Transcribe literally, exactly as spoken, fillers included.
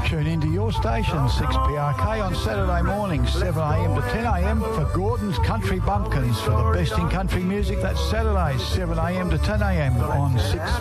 Tune into your station, six P R K, on Saturday mornings, seven a m to ten a m for Gordon's Country Bumpkins. For the best in country music, that's Saturdays, seven a m to ten a m on six